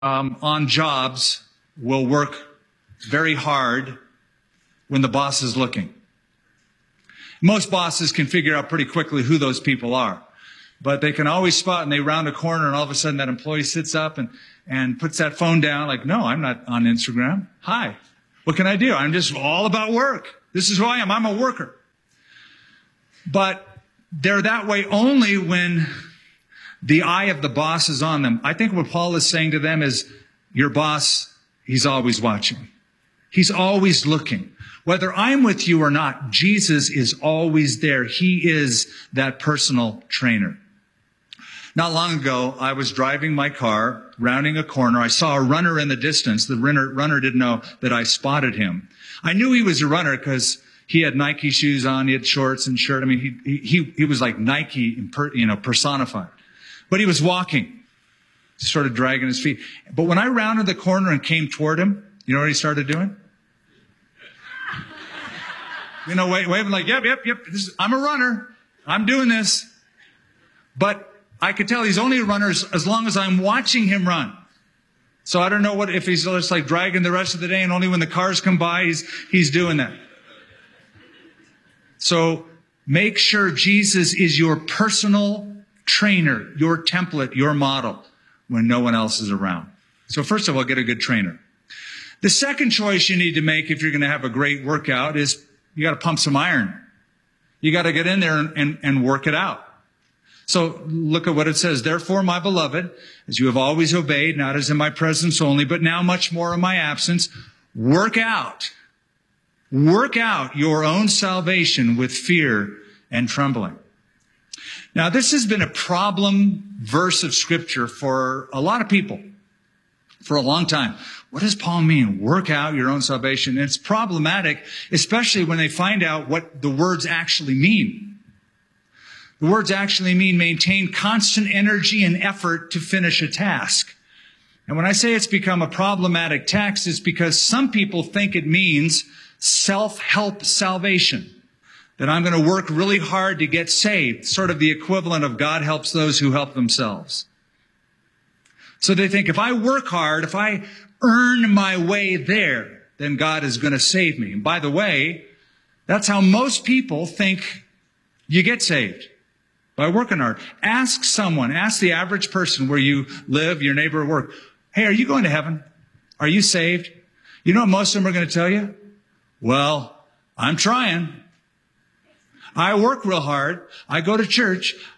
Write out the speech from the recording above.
on jobs will work very hard when the boss is looking. Most bosses can figure out pretty quickly who those people are. But they can always spot, and they round a corner, and all of a sudden that employee sits up and puts that phone down like, no, I'm not on Instagram. Hi, what can I do? I'm just all about work. This is who I am. I'm a worker. But they're that way only when the eye of the boss is on them. I think what Paul is saying to them is, your boss, he's always watching. He's always looking. Whether I'm with you or not, Jesus is always there. He is that personal trainer. Not long ago, I was driving my car, rounding a corner. I saw a runner in the distance. The runner didn't know that I spotted him. I knew he was a runner because he had Nike shoes on. He had shorts and shirt. I mean, he was like Nike, personified. But he was walking, sort of dragging his feet. But when I rounded the corner and came toward him, you know what he started doing? Waving like, yep, I'm a runner. I'm doing this. But I could tell he's only a runner as long as I'm watching him run. So I don't know if he's just like dragging the rest of the day, and only when the cars come by, he's doing that. So make sure Jesus is your personal trainer, your template, your model when no one else is around. So first of all, get a good trainer. The second choice you need to make if you're going to have a great workout is you got to pump some iron. You got to get in there and work it out. So look at what it says. Therefore, my beloved, as you have always obeyed, not as in my presence only, but now much more in my absence, work out your own salvation with fear and trembling. Now, this has been a problem verse of Scripture for a lot of people for a long time. What does Paul mean? Work out your own salvation. And it's problematic, especially when they find out what the words actually mean. The words actually mean maintain constant energy and effort to finish a task. And when I say it's become a problematic text, it's because some people think it means self-help salvation. That I'm going to work really hard to get saved, sort of the equivalent of God helps those who help themselves. So they think if I work hard, if I earn my way there, then God is going to save me. And by the way, that's how most people think you get saved, by working hard. Ask the average person where you live, your neighbor at work, hey, are you going to heaven? Are you saved? You know what most of them are going to tell you? Well, I'm trying. I work real hard. I go to church.